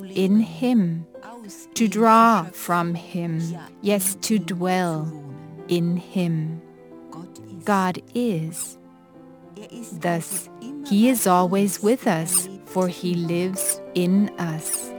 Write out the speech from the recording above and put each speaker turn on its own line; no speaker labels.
in Him, to draw from Him, yes, to dwell in Him. God is. Thus, He is always with us, for He lives in us.